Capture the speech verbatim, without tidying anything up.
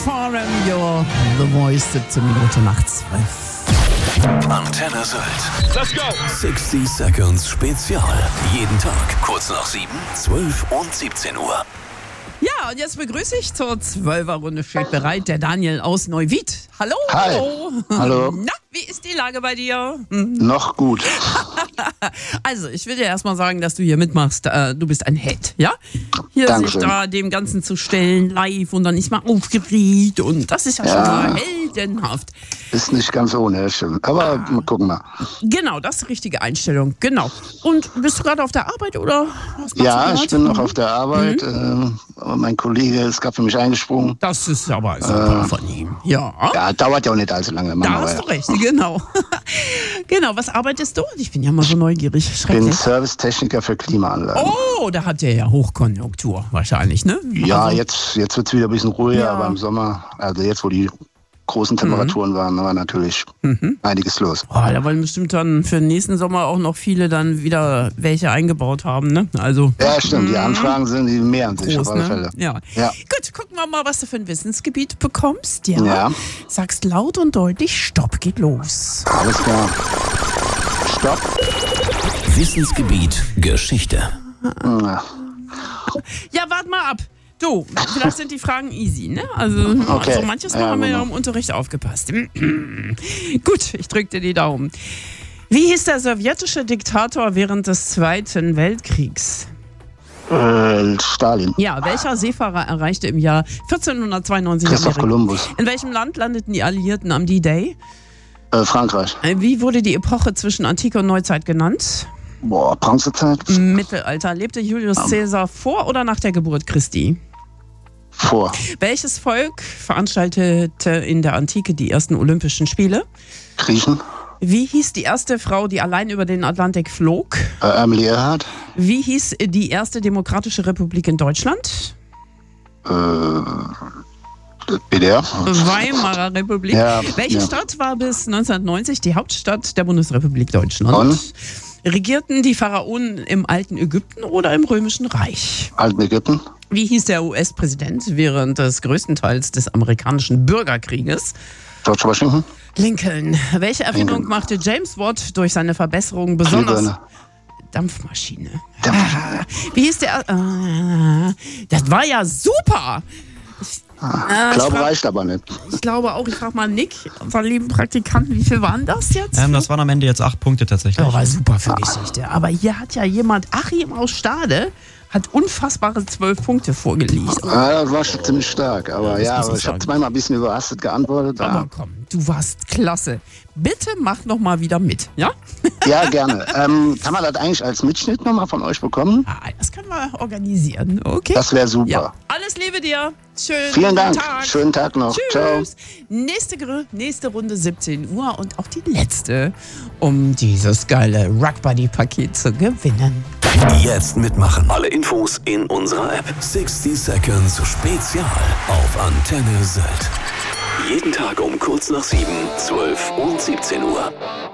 Forum, your The Voice, siebzehn Minuten nach zwölf. Antenne Sylt. Let's go. sechzig Seconds Spezial. Jeden Tag kurz nach sieben, zwölf und siebzehn Uhr. Ja, und jetzt begrüße ich zur Zwölfer-Runde. Steht bereit der Daniel aus Neuwied. Hallo. Hi. Hallo. Na, wie ist die Lage bei dir? Noch gut. Also, ich will dir erstmal sagen, dass du hier mitmachst. Äh, du bist ein Held, ja? Hier Dankeschön. sich da dem Ganzen zu stellen, live und dann ist mal aufgeregt. Und das ist ja, Ja. schon mal heldenhaft. Ist nicht ganz ohne, das stimmt. Aber Ah. wir gucken mal. Genau, das ist die richtige Einstellung. Genau. Und bist du gerade auf der Arbeit oder was machst Ja, du ich gerade? bin noch auf der Arbeit. Mhm. Äh, aber mein Kollege ist gerade für mich eingesprungen. Das ist aber super Äh. von ihm. Ja. Ja, dauert ja auch nicht allzu lange. Da Machen wir hast ja. du recht, genau. Genau, was arbeitest du? Ich bin ja mal so neugierig. Ich bin Schrecklich. Servicetechniker für Klimaanlagen. Oh, da habt ihr ja Hochkonjunktur wahrscheinlich, ne? Ja, Also, jetzt, jetzt wird es wieder ein bisschen ruhiger, Ja. aber im Sommer, also jetzt, wo die großen Temperaturen waren, war natürlich Mhm. einiges los. Oh, da wollen bestimmt dann für den nächsten Sommer auch noch viele dann wieder welche eingebaut haben, ne? Also Ja, stimmt. Die Anfragen sind, die mehren sich groß, auf alle ne? Fälle. Ja. Ja. Gut, gucken wir mal, was du für ein Wissensgebiet bekommst. Ja. Ja. Sagst laut und deutlich, Stopp, geht los. Alles klar. Stopp. Wissensgebiet Geschichte. Ja. Ja, warte mal ab. Du, vielleicht sind die Fragen easy, ne? Also, Okay. also manches Mal Ja, haben wir ja genau. im Unterricht aufgepasst. Gut, ich drück dir die Daumen. Wie hieß der sowjetische Diktator während des Zweiten Weltkriegs? Äh, Stalin. Ja, welcher Seefahrer erreichte im Jahr vierzehnhundertzweiundneunzig Christoph Amerika? Kolumbus. In welchem Land landeten die Alliierten am D-Day? Äh, Frankreich. Wie wurde die Epoche zwischen Antike und Neuzeit genannt? Boah, Bronzezeit. Mittelalter. Lebte Julius Caesar vor oder nach der Geburt Christi? Vor. Welches Volk veranstaltete in der Antike die ersten Olympischen Spiele? Griechen. Wie hieß die erste Frau, die allein über den Atlantik flog? Äh, Emily Earhart. Wie hieß die erste demokratische Republik in Deutschland? Äh, B D R. Weimarer Republik. Ja, Welche ja. Stadt war bis neunzehnhundertneunzig die Hauptstadt der Bundesrepublik Deutschland? Bonn. Regierten die Pharaonen im alten Ägypten oder im Römischen Reich? Alten Ägypten. Wie hieß der U S-Präsident während des größten Teils des amerikanischen Bürgerkrieges? George Washington. Lincoln. Welche Erfindung Lincoln. machte James Watt durch seine Verbesserung besonders? Glühbirne. Dampfmaschine. Dampfmaschine. Ah, wie hieß der? Ah, das war ja super. Ah, ich glaube, frag- reicht aber nicht. Ich glaube auch, ich frage mal Nick, unseren lieben Praktikanten, wie viel waren das jetzt? Ähm, das waren am Ende jetzt acht Punkte tatsächlich. Oh, war super für Geschichte. Aber hier hat ja jemand, Achim aus Stade, hat unfassbare zwölf Punkte vorgelegt. Ah, das war schon ziemlich stark. Aber das ja, muss aber ich ich habe sagen. zweimal ein bisschen überrastet geantwortet. Aber Ja, komm, du warst klasse. Bitte mach noch mal wieder mit, ja? ja gerne. Ähm, kann man das eigentlich als Mitschnitt nochmal von euch bekommen? Ah, das können wir organisieren, okay? Das wäre super. Ja. Alles Liebe dir. Schönen Vielen Dank. Tag. Schönen Tag noch. Ciao. Tschüss. Nächste, Gr- nächste Runde siebzehn Uhr und auch die letzte, um dieses geile Rugbuddy-Paket zu gewinnen. Jetzt mitmachen. Alle Infos in unserer App. sechzig Seconds Spezial auf Antenne Sylt. Jeden Tag um kurz nach sieben, zwölf und siebzehn Uhr.